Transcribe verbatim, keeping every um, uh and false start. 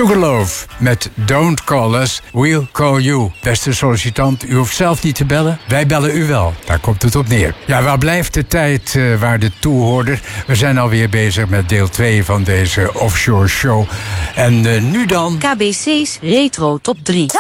Sugarloaf met Don't Call Us, We'll Call You. Beste sollicitant, u hoeft zelf niet te bellen. Wij bellen u wel. Daar komt het op neer. Ja, waar blijft de tijd uh, waar de toehoorder? We zijn alweer bezig met deel twee van deze offshore show. En uh, nu dan... K B C's Retro Top drie.